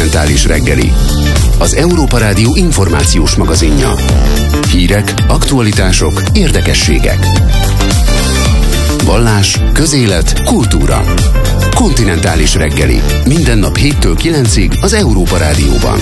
Kontinentális reggeli. Az Európa Rádió információs magazinja. Hírek, aktualitások, érdekességek. Vallás, közélet, kultúra. Kontinentális reggeli. Minden nap 7-től 9-ig az Európa Rádióban.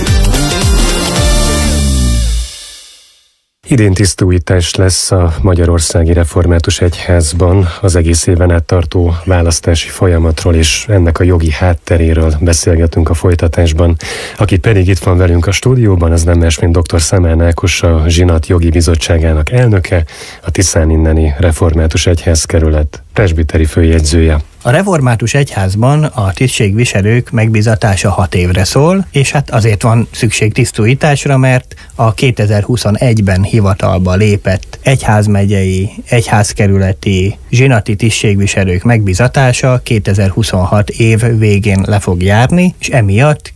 Idén tisztújítás lesz a Magyarországi Református Egyházban. Az egész éven át tartó választási folyamatról és ennek a jogi hátteréről beszélgetünk a folytatásban. Aki pedig itt van velünk a stúdióban, az nem más, mint dr. Szemán Ákos, a Zsinat Jogi Bizottságának elnöke, a Tiszán inneni Református Egyházkerület presbiteri főjegyzője. A Református Egyházban a tisztségviselők megbizatása 6 évre szól, és hát azért van szükség tisztújításra, mert a 2021-ben hivatalba lépett egyházmegyei, egyházkerületi, zsinati tisztségviselők megbizatása 2026 év végén le fog járni, és emiatt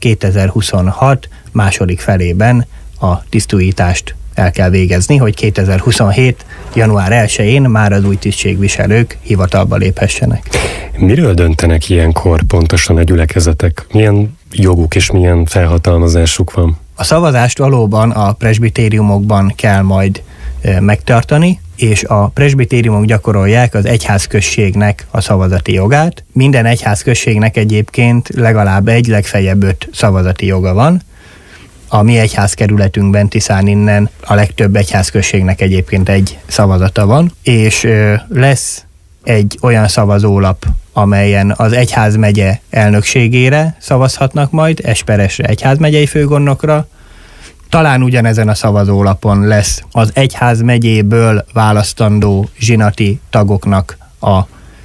2026 második felében a tisztújítást el kell végezni, hogy 2027. január 1-én már az új tisztségviselők hivatalba léphessenek. Miről döntenek ilyenkor pontosan a gyülekezetek? Milyen joguk és milyen felhatalmazásuk van? A szavazást valóban a presbitériumokban kell majd megtartani, és a presbitériumok gyakorolják az egyházközségnek a szavazati jogát. Minden egyházközségnek egyébként legalább 1, legfeljebb 5 szavazati joga van. A mi egyházkerületünkben, Tiszán innen a legtöbb egyházközségnek egyébként 1 szavazata van, és lesz egy olyan szavazólap, amelyen az egyházmegye elnökségére szavazhatnak majd, Esperesre, egyházmegyei főgondnokra. Talán ugyanezen a szavazólapon lesz az egyházmegyéből választandó zsinati tagoknak a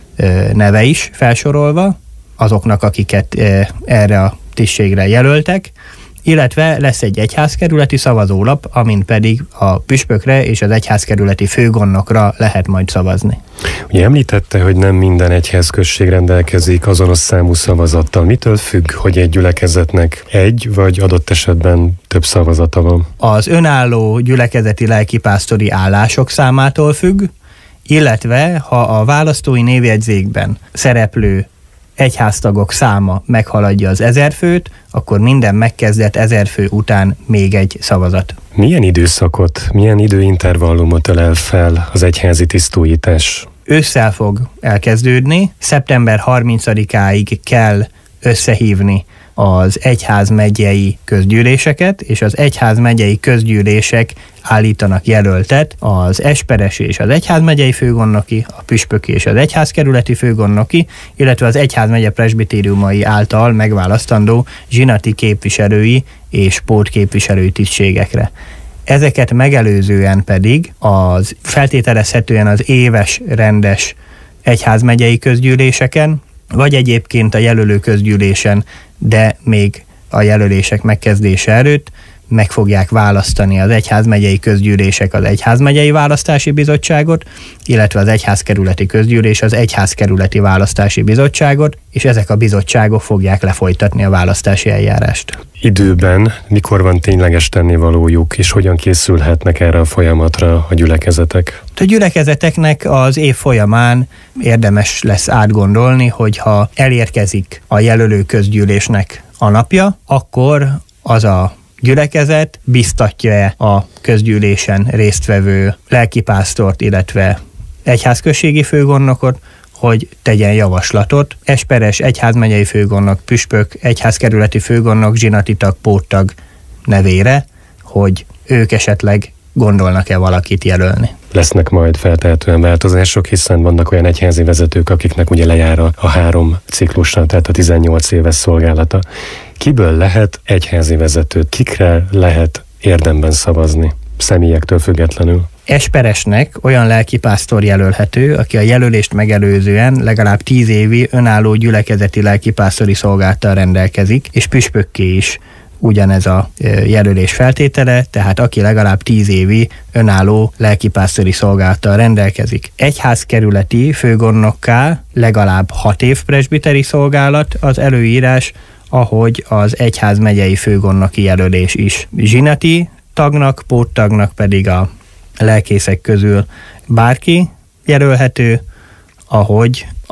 neve is felsorolva, azoknak, akiket erre a tisztségre jelöltek, illetve lesz egy egyházkerületi szavazólap, amin pedig a püspökre és az egyházkerületi főgondnokra lehet majd szavazni. Ugye említette, hogy nem minden egyházközség rendelkezik azonos számú szavazattal. Mitől függ, hogy egy gyülekezetnek 1 vagy adott esetben több szavazata van? Az önálló gyülekezeti lelkipásztori állások számától függ, illetve ha a választói névjegyzékben szereplő egyháztagok száma meghaladja az 1000 főt, akkor minden megkezdett 1000 fő után még egy szavazat. Milyen időszakot, milyen időintervallumot ölel fel az egyházi tisztújítás? Ősszel fog elkezdődni, szeptember 30-áig kell összehívni az egyházmegyei közgyűléseket, és az egyházmegyei közgyűlések állítanak jelöltet az esperesi és az egyházmegyei főgondnoki, a püspöki és az egyházkerületi főgondnoki, illetve az egyházmegye presbitériumai által megválasztandó zsinati képviselői és pótképviselői tisztségekre. Ezeket megelőzően pedig az feltételezhetően az éves rendes egyházmegyei közgyűléseken, vagy egyébként a jelölő közgyűlésen, de még a jelölések megkezdése előtt meg fogják választani az egyházmegyei közgyűlések az egyházmegyei választási bizottságot, illetve az egyházkerületi közgyűlés az egyházkerületi választási bizottságot, és ezek a bizottságok fogják lefolytatni a választási eljárást. Időben mikor van tényleges tennivalójuk, és hogyan készülhetnek erre a folyamatra a gyülekezetek? A gyülekezeteknek az év folyamán érdemes lesz átgondolni, hogyha elérkezik a jelölő közgyűlésnek a napja, akkor az a gyülekezet biztatja-e a közgyűlésen résztvevő lelkipásztort, illetve egyházközségi főgondnokot, hogy tegyen javaslatot esperes, egyházmegyei főgondnok, püspök, egyházkerületi főgondnok, zsinati tag, póttag nevére, hogy ők esetleg gondolnak-e valakit jelölni. Lesznek majd feltehetően változások, hiszen vannak olyan egyházi vezetők, akiknek ugye lejár a 3 ciklusra, tehát a 18 éves szolgálata. Kiből lehet egyházi vezetőt, kikre lehet érdemben szavazni, személyektől függetlenül? Esperesnek olyan lelkipásztor jelölhető, aki a jelölést megelőzően legalább 10 évi önálló gyülekezeti lelkipásztori szolgálattal rendelkezik, és püspökké is ugyanez a jelölés feltétele, tehát aki legalább 10 évi önálló lelkipásztori szolgálattal rendelkezik. Egyházkerületi főgondnokká legalább 6 év presbiteri szolgálat az előírás, ahogy az egyházmegyei főgondnoki jelölés is. Zsinati tagnak, póttagnak pedig a lelkészek közül bárki jelölhető, ahogy a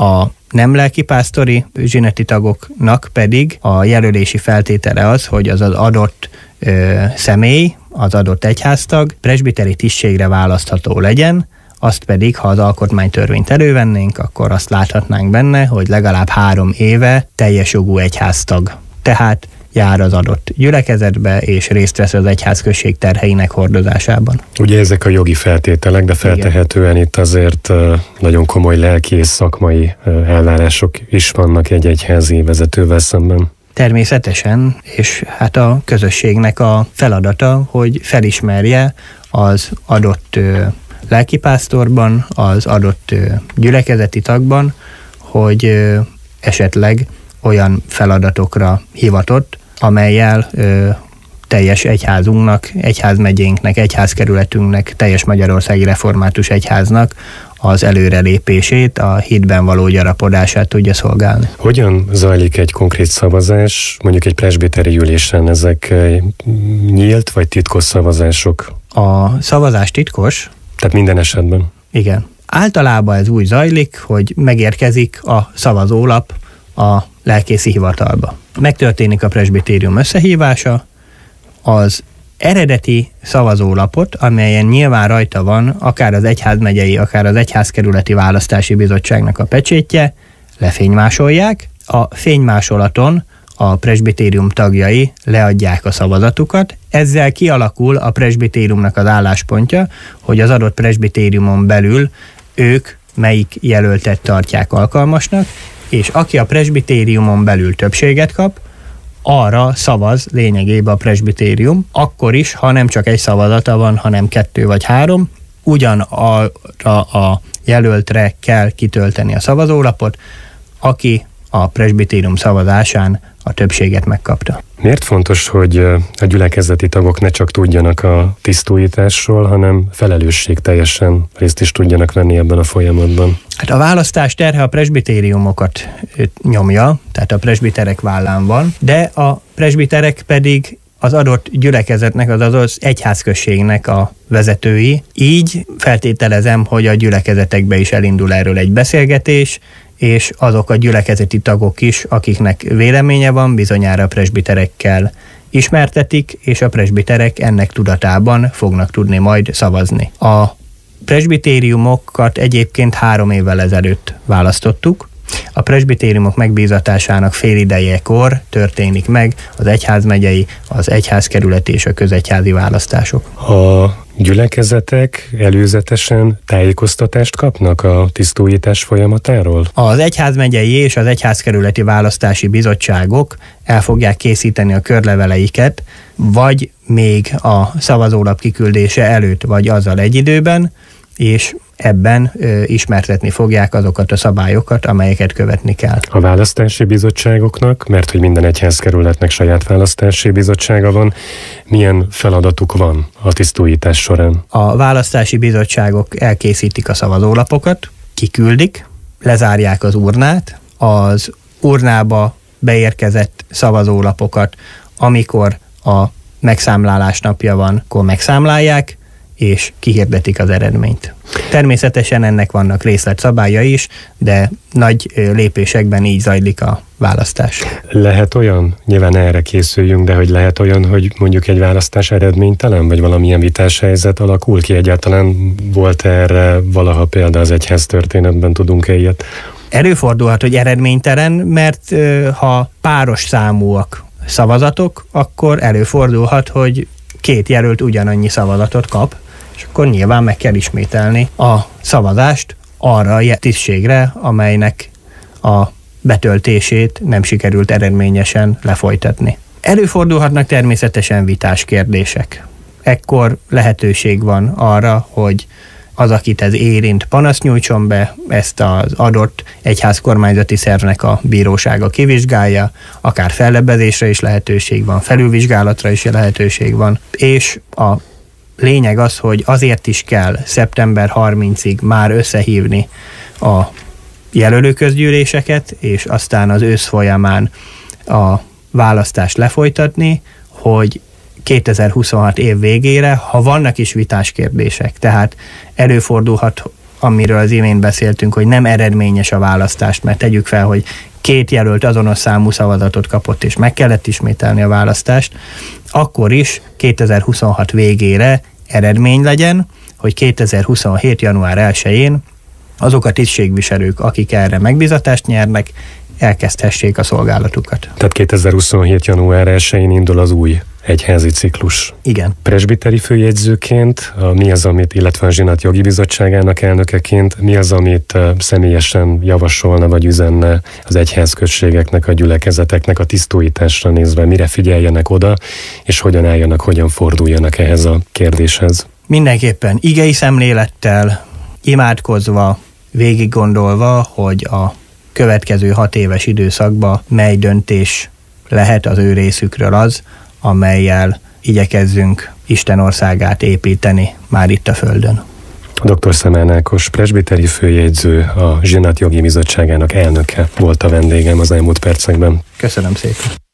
nem lelkipásztori zsinati tagoknak pedig a jelölési feltétele az, hogy az adott személy, az adott egyháztag presbiteri tisztségre választható legyen, azt pedig, ha az alkotmánytörvényt elővennénk, akkor azt láthatnánk benne, hogy legalább 3 éve teljes jogú egyháztag. Tehát jár az adott gyülekezetbe, és részt vesz az egyházközség terheinek hordozásában. Ugye ezek a jogi feltételek, de feltehetően itt azért nagyon komoly lelki és szakmai elvárások is vannak egy egyházi vezetővel szemben. Természetesen, és hát a közösségnek a feladata, hogy felismerje az adott lelkipásztorban, az adott gyülekezeti tagban, hogy esetleg olyan feladatokra hivatott, amellyel teljes egyházunknak, egyházmegyénknek, egyházkerületünknek, teljes magyarországi református egyháznak az előrelépését, a hitben való gyarapodását tudja szolgálni. Hogyan zajlik egy konkrét szavazás, mondjuk egy presbiteri ülésen? Ezek nyílt vagy titkos szavazások? A szavazás titkos. Tehát minden esetben? Igen. Általában ez úgy zajlik, hogy megérkezik a szavazólap a lelkészi hivatalba. Megtörténik a presbitérium összehívása, az eredeti szavazólapot, amelyen nyilván rajta van akár az egyházmegyei, akár az egyházkerületi választási bizottságnak a pecsétje, lefénymásolják, a fénymásolaton a presbitérium tagjai leadják a szavazatukat, ezzel kialakul a presbitériumnak az álláspontja, hogy az adott presbitériumon belül ők melyik jelöltet tartják alkalmasnak, és aki a presbitériumon belül többséget kap, arra szavaz lényegében a presbitérium, akkor is, ha nem csak egy szavazata van, hanem 2 vagy 3, ugyanarra a jelöltre kell kitölteni a szavazólapot, aki a presbitérium szavazásán a többséget megkapta. Miért fontos, hogy a gyülekezeti tagok ne csak tudjanak a tisztújításról, hanem felelősségteljesen részt is tudjanak venni ebben a folyamatban? Hát a választás terhe a presbitériumokat nyomja, tehát a presbiterek vállán van, de a presbiterek pedig az adott gyülekezetnek, az adott egyházközségnek a vezetői. Így feltételezem, hogy a gyülekezetekbe is elindul erről egy beszélgetés, és azok a gyülekezeti tagok is, akiknek véleménye van, bizonyára a presbiterekkel ismertetik, és a presbiterek ennek tudatában fognak tudni majd szavazni. A presbitériumokat egyébként 3 évvel ezelőtt választottuk. A presbitériumok megbízatásának félidejekor történik meg az egyházmegyei, az egyházkerületi és a közegyházi választások. A gyülekezetek előzetesen tájékoztatást kapnak a tisztújítás folyamatáról? Az egyházmegyei és az egyházkerületi választási bizottságok el fogják készíteni a körleveleiket, vagy még a szavazólap kiküldése előtt, vagy azzal egy időben, és ebben ismertetni fogják azokat a szabályokat, amelyeket követni kell. A választási bizottságoknak, mert hogy minden egyházkerületnek saját választási bizottsága van, milyen feladatuk van a tisztújítás során? A választási bizottságok elkészítik a szavazólapokat, kiküldik, lezárják az urnát, az urnába beérkezett szavazólapokat, amikor a megszámlálás napja van, akkor megszámlálják, és kihirdetik az eredményt. Természetesen ennek vannak részletszabályai is, de nagy lépésekben így zajlik a választás. Lehet olyan, nyilván erre készüljünk, de hogy lehet olyan, hogy mondjuk egy választás eredménytelen, vagy valamilyen vitás helyzet alakul ki? Egyáltalán volt erre valaha példa az egyház történetben, tudunk-e ilyet? Előfordulhat, hogy eredménytelen, mert ha páros számúak szavazatok, akkor előfordulhat, hogy 2 jelölt ugyanannyi szavazatot kap, és akkor nyilván meg kell ismételni a szavazást arra a tisztségre, amelynek a betöltését nem sikerült eredményesen lefolytatni. Előfordulhatnak természetesen vitás kérdések. Ekkor lehetőség van arra, hogy az, akit ez érint, panaszt nyújtson be, ezt az adott egyházkormányzati szervnek a bírósága kivizsgálja, akár fellebbezésre is lehetőség van, felülvizsgálatra is lehetőség van, és a lényeg az, hogy azért is kell szeptember 30-ig már összehívni a jelölőközgyűléseket, és aztán az ősz folyamán a választást lefolytatni, hogy 2026 év végére, ha vannak is vitás kérdések, tehát előfordulhat amiről az imént beszéltünk, hogy nem eredményes a választást, mert tegyük fel, hogy 2 jelölt azonos számú szavazatot kapott, és meg kellett ismételni a választást, akkor is 2026 végére eredmény legyen, hogy 2027. január 1-én azok a tisztségviselők, akik erre megbízatást nyernek, elkezdhessék a szolgálatukat. Tehát 2027. január 1-én indul az új egyházi ciklus. Igen. Presbiteri főjegyzőként mi az, amit, illetve a Zsinat Jogi Bizottságának elnökeként, mi az, amit személyesen javasolna vagy üzenne az egyházközségeknek, a gyülekezeteknek a tisztújításra nézve, mire figyeljenek oda, és hogyan álljanak, hogyan forduljanak ehhez a kérdéshez? Mindenképpen igei szemlélettel, imádkozva, végig gondolva, hogy a következő 6 éves időszakban mely döntés lehet az ő részükről az, amellyel igyekezzünk Isten országát építeni már itt a Földön. Dr. Szemán Ákos, presbiteri főjegyző, a Zsinat Jogi Bizottságának elnöke volt a vendégem az elmúlt percekben. Köszönöm szépen.